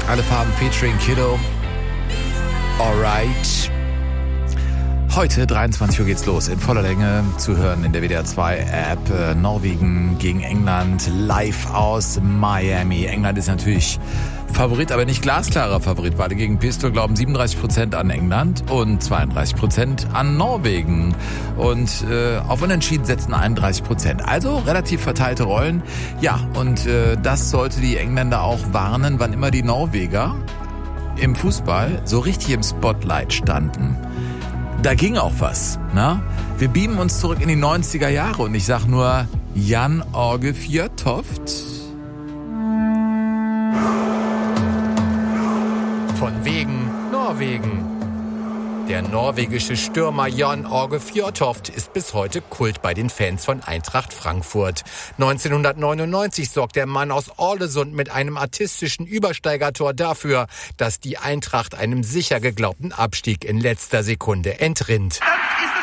Alle Farben featuring Kiddo. Alright. Heute, 23 Uhr, geht's los. In voller Länge zu hören in der WDR 2 App. Norwegen gegen England, live aus Miami. England ist natürlich Favorit, aber nicht glasklarer Favorit. Beide gegen Pistol glauben 37% an England und 32% an Norwegen. Und auf Unentschieden setzen 31%. Also relativ verteilte Rollen. Ja, und das sollte die Engländer auch warnen, wann immer die Norweger im Fußball so richtig im Spotlight standen. Da ging auch was. Ne? Wir beamen uns zurück in die 90er Jahre und ich sag nur Jan Åge Fjørtoft. Von wegen Norwegen. Der norwegische Stürmer Jan Åge Fjørtoft ist bis heute Kult bei den Fans von Eintracht Frankfurt. 1999 sorgt der Mann aus Ålesund mit einem artistischen Übersteigertor dafür, dass die Eintracht einem sicher geglaubten Abstieg in letzter Sekunde entrinnt. Das ist